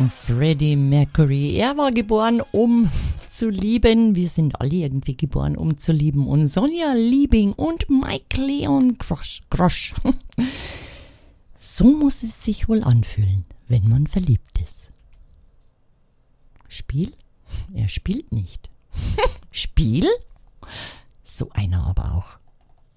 Freddie Mercury, er war geboren, um zu lieben. Wir sind alle irgendwie geboren, um zu lieben. Und Sonja Liebing und Mike Leon Grosch. So muss es sich wohl anfühlen, wenn man verliebt ist. Spiel? Er spielt nicht. Spiel? So einer aber auch.